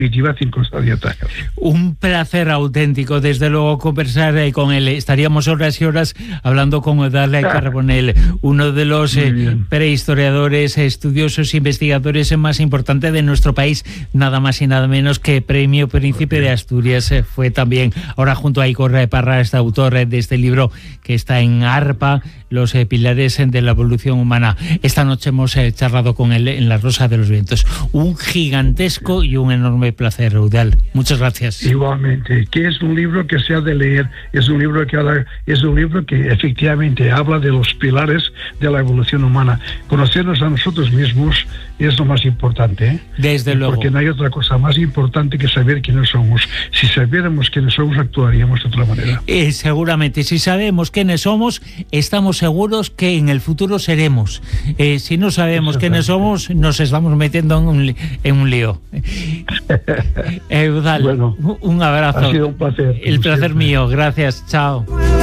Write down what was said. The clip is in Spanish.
definitiva circunstancia. Un placer auténtico, desde luego, conversar con él. Estaríamos horas y horas hablando con Eudald Carbonell, uno de los prehistoriadores, estudiosos, investigadores más importantes de nuestro país, nada más y nada menos que Premio Príncipe de Asturias. Fue también, ahora junto a Igor Parra, este autor de este libro que está en ARPA, Los pilares de la evolución humana. Esta noche hemos charlado con él en La Rosa de los Vientos. Un gigantesco y un enorme placer, Eudald. Muchas gracias. Igualmente, que es un libro que se ha de leer, es un libro que efectivamente habla de los pilares de la evolución humana. Conocernos a nosotros mismos es lo más importante, ¿eh? Desde luego. Porque no hay otra cosa más importante que saber quiénes somos. Si sabiéramos quiénes somos, actuaríamos de otra manera. Seguramente, si sabemos quiénes somos, estamos seguros que en el futuro seremos. Si no sabemos quiénes somos, nos estamos metiendo en un lío. Eudald, bueno, un abrazo. Ha sido un placer. El placer mío. Gracias. Chao.